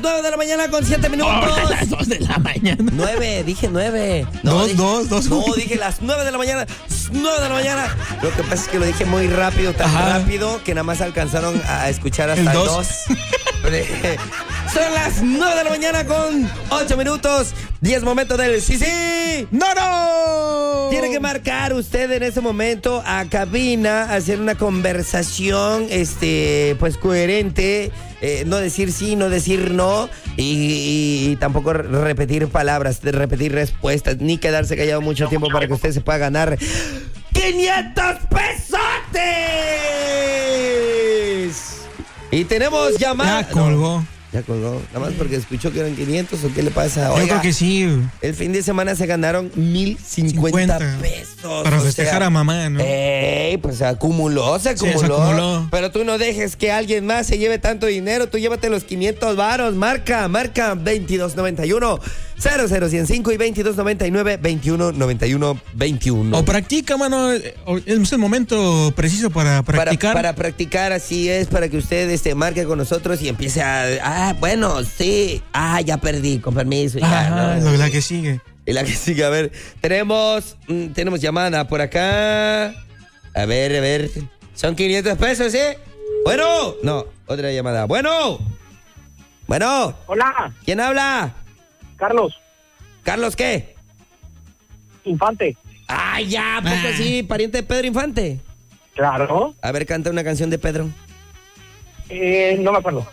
9 de la mañana con 7 minutos. A las 2 de la mañana. 9, dije 9. No, dije las 9 de la mañana. 9 de la mañana. Lo que pasa es que lo dije muy rápido, tan rápido, que nada más alcanzaron a escuchar hasta el 2. Son las 9 de la mañana con 8 minutos. 10 momentos del sí. ¡No! Tiene que marcar usted en ese momento a cabina, hacer una conversación, pues coherente. No decir sí, no decir no. Y tampoco repetir palabras, repetir respuestas, ni quedarse callado mucho tiempo para que usted se pueda ganar 500 pesotes. Y tenemos llamada. Ya colgó. Ya colgó. Nada más porque escuchó que eran 500 o qué le pasa. Yo creo que sí. El fin de semana se ganaron 1,050 pesos. Para festejar a mamá, ¿no? Pues se acumuló. Sí, se acumuló. Pero tú no dejes que alguien más se lleve tanto dinero. Tú llévate los 500 varos. Marca 2291 00105 y 2299 2191 21. O practica, mano. Es el momento preciso para practicar. Para practicar, así es, para que usted marque con nosotros y empiece bueno, sí. Ya perdí, con permiso. Ya, ¿no? La que sigue. Y la que sigue, a ver. Tenemos llamada por acá. A ver. Son 500 pesos, ¿sí? Bueno. No, otra llamada. Bueno. Hola. ¿Quién habla? Carlos. ¿Carlos qué? Infante. Ya, porque sí, pariente de Pedro Infante. Claro. A ver, canta una canción de Pedro. No me acuerdo.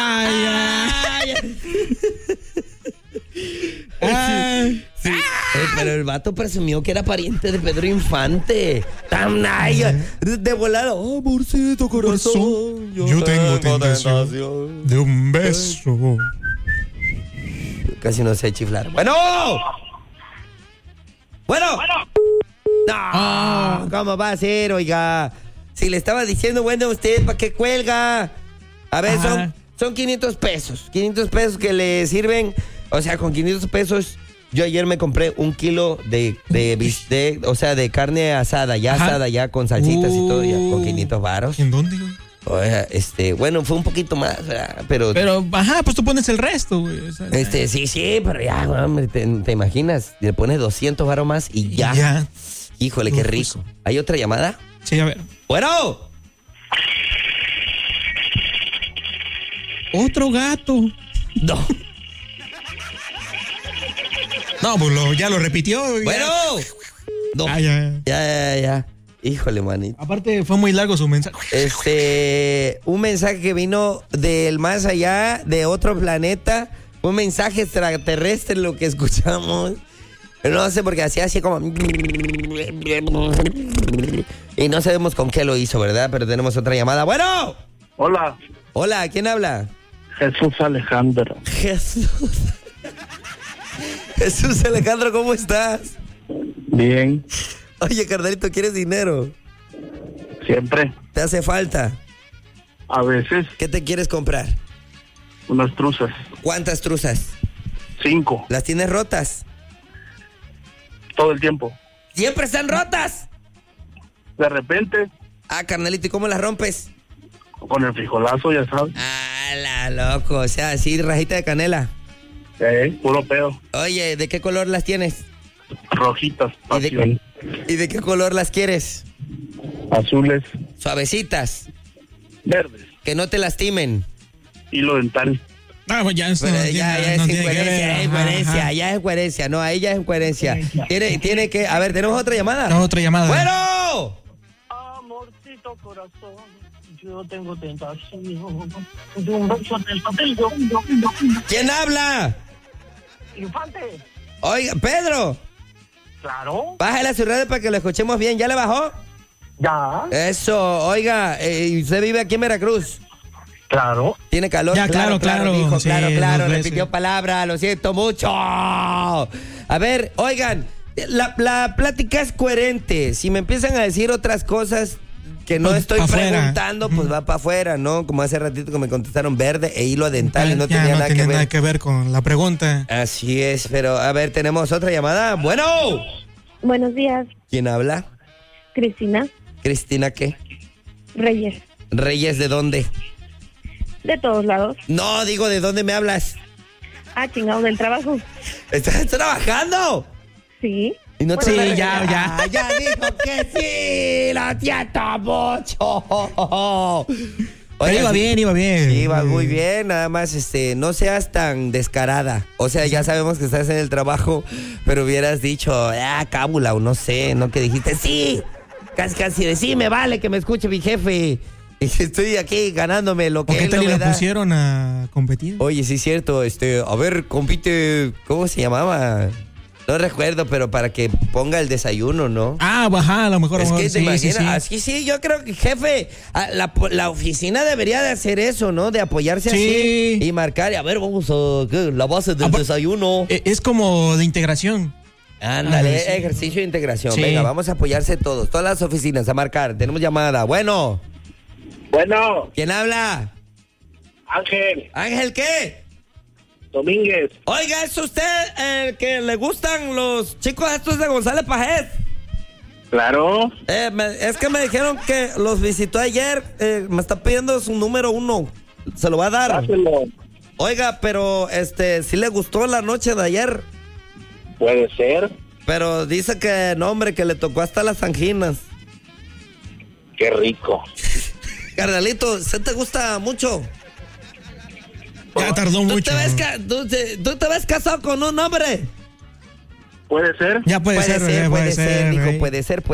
Sí. Pero el vato presumió que era pariente de Pedro Infante. De volada. Amorcito corazón. Yo tengo tentación de un beso. Casi no sé chiflar. Bueno. No, ¿cómo va a ser, oiga? Si le estaba diciendo bueno a usted, ¿para qué cuelga? A ver, son 500 pesos. 500 pesos que le sirven. O sea, con 500 pesos, yo ayer me compré 1 kilo de bistec, o sea, de carne asada, ya con salsitas y todo, ya con 500 varos. ¿En dónde, güey? Oiga, bueno, fue un poquito más, ¿verdad? Pero, pues tú pones el resto, güey. O sea, sí, pero ya, hombre, te imaginas, le pones 200 varos más y ya. Híjole, qué rico. ¿Hay otra llamada? Sí, a ver. Bueno. Otro gato. No. No, pues ya lo repitió. Bueno. No. Ya. Híjole, manito. Aparte, fue muy largo su mensaje. Un mensaje que vino del más allá, de otro planeta. Un mensaje extraterrestre, lo que escuchamos. No sé, porque hacía así como... Y no sabemos con qué lo hizo, ¿verdad? Pero tenemos otra llamada. ¡Bueno! Hola, ¿quién habla? Jesús Alejandro. Jesús Alejandro, ¿cómo estás? Bien. Oye, carnalito, ¿quieres dinero? Siempre. ¿Te hace falta? A veces. ¿Qué te quieres comprar? Unas truzas. ¿Cuántas truzas? 5. ¿Las tienes rotas? Todo el tiempo. ¿Siempre están rotas? De repente. Carnalito, ¿y cómo las rompes? Con el frijolazo, ya sabes. Loco, o sea, así rajita de canela. Puro pedo. Oye, ¿de qué color las tienes? Rojitas, pasión. ¿Y de qué color las quieres? Azules. Suavecitas. Verdes. Que no te lastimen. Hilo dental. Pues ya es incoherencia, ya es incoherencia. No, ahí ya es incoherencia. Tiene que... A ver, ¿tenemos otra llamada? No, otra llamada. ¡Bueno! Amorcito corazón, yo tengo tentación. ¿Quién habla? Infante. Oiga, Pedro. Claro. Bájale a su radio para que lo escuchemos bien. ¿Ya le bajó? Ya. Eso, oiga, ¿usted vive aquí en Veracruz? Claro. ¿Tiene calor? Ya, claro. Dijo, Sí, claro, repitió palabra, lo siento mucho. A ver, oigan, la plática es coherente. Si me empiezan a decir otras cosas que no estoy preguntando, pues va para afuera, ¿no? Como hace ratito que me contestaron verde e hilo dental y no tenía nada que ver con la pregunta. Así es, pero a ver, tenemos otra llamada. Bueno. Buenos días. ¿Quién habla? Cristina. ¿Cristina qué? Reyes. ¿Reyes de dónde? De todos lados. No, digo, ¿de dónde me hablas? Ah, chingado, del trabajo. ¿Estás trabajando? Sí. Y no Sí, te- ya. Ah, ya dijo que sí, lo siento mucho. Pero iba sí, bien, iba bien. Iba muy bien, nada más, no seas tan descarada. O sea, ya sabemos que estás en el trabajo, pero hubieras dicho, cábula, o no sé, no que dijiste, sí, casi de sí, me vale que me escuche mi jefe. Y estoy aquí ganándome lo que ¿O qué él tal no y me lo da. pusieron a competir? Oye, sí es cierto, a ver, compite, ¿cómo se llamaba? No recuerdo, pero para que ponga el desayuno, ¿no? Ah, baja, a lo mejor. Es que te sí, imaginas, sí, sí. así sí, yo creo que, jefe, la oficina debería de hacer eso, ¿no? De apoyarse Sí. así y marcar, y a ver, vamos a la base del desayuno. Es como de integración. Ándale, sí. ejercicio de integración. Sí. Venga, vamos a apoyarse todos, todas las oficinas a marcar. Tenemos llamada. Bueno, Bueno, ¿quién habla? Ángel ¿Ángel qué? Domínguez. Oiga, ¿es usted el que le gustan los chicos estos de González Pajés? Claro. Es que me dijeron que los visitó ayer. Me está pidiendo su número 1. Se lo va a dar. Dáselo. Oiga, pero sí le gustó la noche de ayer. Puede ser. Pero dice que no, hombre, que le tocó hasta las anginas. Qué rico. Carnalito, ¿se te gusta mucho? Ya tardó mucho. ¿Tú te ves casado con un hombre? Puede ser. Ya puede ser, puede ser, dijo, rey. puede ser.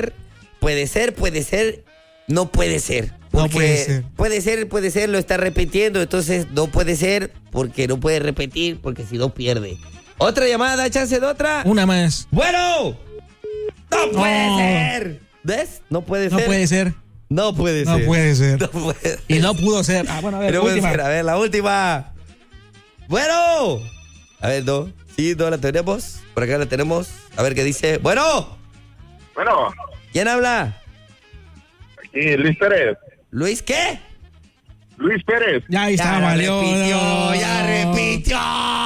Puede ser, no puede ser. No puede ser. Puede ser, lo está repitiendo, entonces no puede ser porque no puede repetir, porque si no pierde. Otra llamada, chance de otra. Una más. Bueno, no puede No. ser. ¿Ves? No puede No ser. puede ser. No puede No ser. puede ser. No puede Y no pudo ser. Ah, bueno, a ver, No puede última. ser. A ver, la última. Bueno. A ver, no. Sí, no la tenemos. Por acá la tenemos. A ver qué dice. Bueno. Bueno, ¿Quién habla? aquí Luis Pérez. ¿Luis qué? Luis Pérez. Ya ahí está, Ya valió. repitió, no. ya repitió.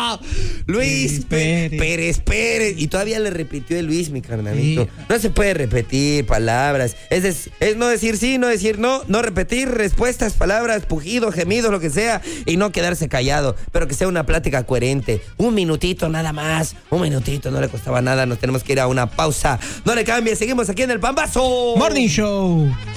Luis Pérez. Y todavía le repitió el Luis, mi carnalito. Sí. No se puede repetir palabras. Es no decir sí, no decir no. No repetir respuestas, palabras, pujidos, gemidos, lo que sea. Y no quedarse callado. Pero que sea una plática coherente. Un minutito nada más. Un minutito, no le costaba nada. Nos tenemos que ir a una pausa. No le cambie, seguimos aquí en el Pambazo. Morning Show.